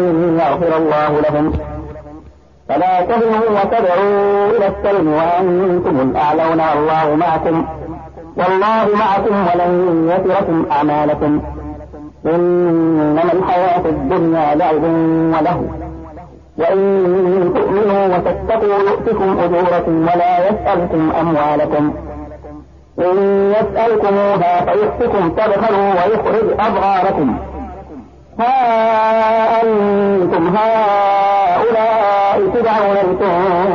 يغفر الله لهم فلا تهنوا وتدعوا إلى السلم وأنتم الأعلون والله معكم ولن يتركم أعمالكم. إنما الحياة الدنيا لعب وله وإن تؤمنوا وتتقوا يؤتكم أجوركم ولا يسألكم أموالكم. إن يسألكموها فيؤتكم تبخلوا ويخرج أضغاركم. ها أنتم هؤلاء تدعون